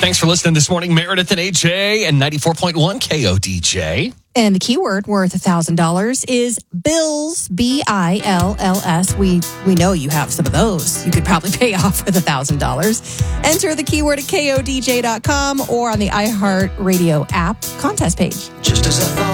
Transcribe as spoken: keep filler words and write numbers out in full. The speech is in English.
Thanks for listening this morning, Meredith and A J and ninety-four point one K O D J. And the keyword worth one thousand dollars is bills, B I L L S. We we know you have some of those. You could probably pay off with one thousand dollars. Enter the keyword at K O D J dot com or on the iHeartRadio app contest page. Just as I thought.